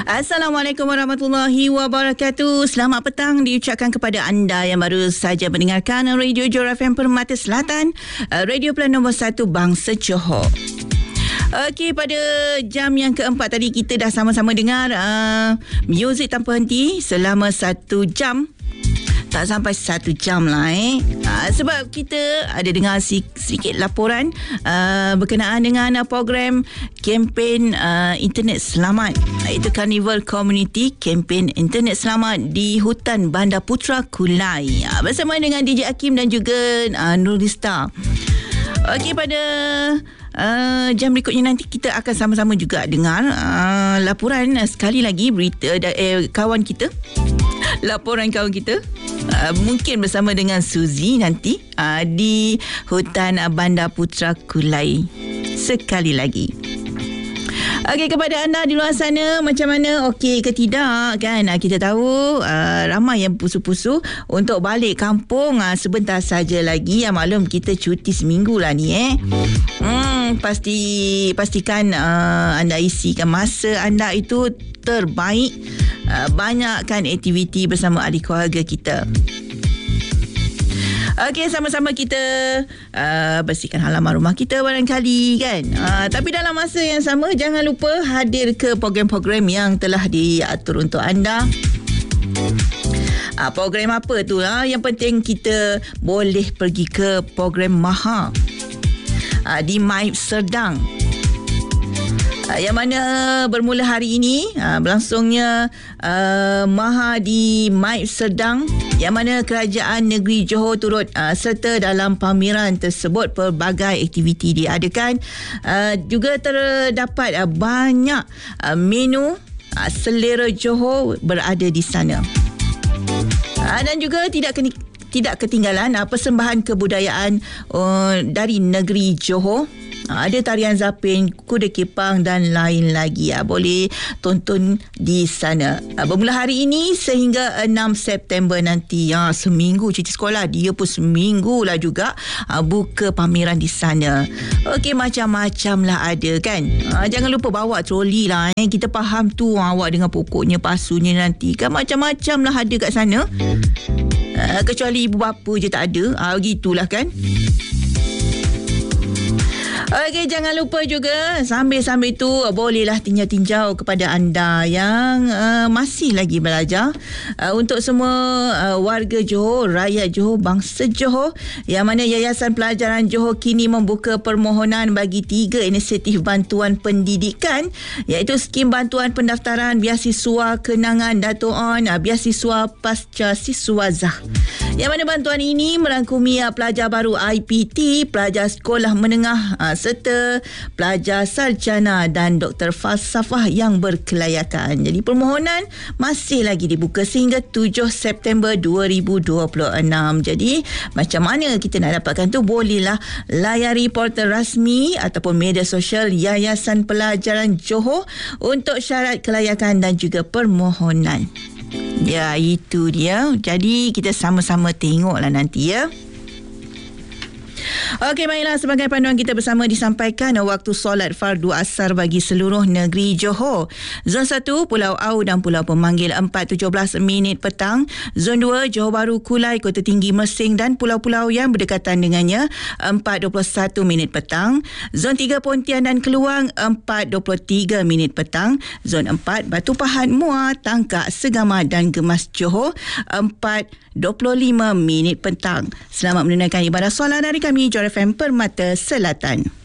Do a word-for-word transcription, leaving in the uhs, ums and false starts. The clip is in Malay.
Assalamualaikum warahmatullahi wabarakatuh. Selamat petang diucapkan kepada anda yang baru saja mendengarkan Radio Johor F M Permata Selatan, radio pilihan nombor satu Bangsa Johor. Okey, pada jam yang keempat tadi kita dah sama-sama dengar uh, muzik tanpa henti selama satu jam. Tak sampai satu jam lah eh. Uh, sebab kita ada dengar si, sedikit laporan uh, berkenaan dengan uh, program kempen uh, Internet Selamat. Itu Carnival Community Kempen Internet Selamat di Hutan Bandar Putra Kulai. Uh, bersama dengan D J Hakim dan juga uh, Nurista. Okey, pada Uh, jam berikutnya nanti kita akan sama-sama juga dengar uh, laporan uh, sekali lagi berita da- eh, kawan kita laporan kawan kita uh, mungkin bersama dengan Suzy nanti uh, di Hutan uh, Bandar Putra Kulai sekali lagi. Okey, kepada anda di luar sana, macam mana, okey ke tidak kan? Kita tahu uh, ramai yang pusu-pusu untuk balik kampung uh, sebentar saja lagi. Ya, maklum kita cuti seminggu lah ni eh. Hmm, pasti pastikan uh, anda isikan masa anda itu terbaik. Uh, banyakkan aktiviti bersama ahli keluarga kita. Okey, sama-sama kita uh, bersihkan halaman rumah kita barangkali kan. Uh, tapi dalam masa yang sama, jangan lupa hadir ke program-program yang telah diatur untuk anda. Uh, program apa tu lah? Yang penting kita boleh pergi ke program Maha uh, di Maib Serdang. Uh, yang mana bermula hari ini uh, berlangsungnya uh, Maha di Maib Serdang, yang mana Kerajaan Negeri Johor turut uh, serta dalam pameran tersebut. Pelbagai aktiviti diadakan. Uh, juga terdapat uh, banyak uh, menu uh, selera Johor berada di sana. Uh, dan juga tidak keni- tidak ketinggalan uh, persembahan kebudayaan uh, dari negeri Johor. Ada tarian zapin, kuda kepang dan lain lagi. Ya, boleh tonton di sana. Bermula hari ini sehingga enam September nanti. Ya, seminggu cuti sekolah. Dia pun seminggu lah juga buka pameran di sana. Okey, macam-macam lah ada kan. Jangan lupa bawa troli lah. Eh. Kita faham tu awak dengan pokoknya, pasunya nanti. Kan macam-macam lah ada kat sana. Kecuali ibu bapa je tak ada. Begitulah kan. Okey, jangan lupa juga sambil-sambil itu bolehlah tinjau-tinjau kepada anda yang uh, masih lagi belajar. Uh, untuk semua uh, warga Johor, rakyat Johor, bangsa Johor, yang mana Yayasan Pelajaran Johor kini membuka permohonan bagi tiga inisiatif bantuan pendidikan, iaitu skim bantuan pendaftaran beasiswa kenangan Dato' On, uh, beasiswa pasca siswazah. Yang mana bantuan ini merangkumi uh, pelajar baru I P T, pelajar sekolah menengah uh, serta pelajar sarjana dan doktor falsafah yang berkelayakan. Jadi permohonan masih lagi dibuka sehingga tujuh September dua ribu dua puluh enam. Jadi macam mana kita nak dapatkan tu? Bolehlah layari portal rasmi ataupun media sosial Yayasan Pelajaran Johor untuk syarat kelayakan dan juga permohonan. Ya, itu dia. Jadi kita sama-sama tengoklah nanti ya. Okey, baiklah, sebagai panduan kita bersama disampaikan waktu solat fardu asar bagi seluruh negeri Johor. Zon satu Pulau Au dan Pulau Pemanggil empat tujuh belas minit petang. Zon dua Johor Bahru, Kulai, Kota Tinggi, Mersing dan pulau-pulau yang berdekatan dengannya empat dua puluh satu minit petang. Zon tiga Pontian dan Keluang empat dua puluh tiga minit petang. Zon empat Batu Pahat, Muar, Tangkak, Segamar dan Gemas Johor empat dua puluh lima minit petang. Selamat menunaikan ibadah solat dari kami Johor F M Permata Selatan.